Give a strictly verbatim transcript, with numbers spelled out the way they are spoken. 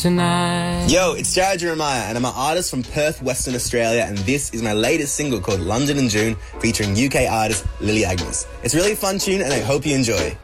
tonight. Yo, it's Jared Jeremiah, and I'm an artist from Perth, Western Australia, and this is my latest single called London in June, featuring U K artist Lily Agnes. It's a really fun tune, and I hope you enjoy.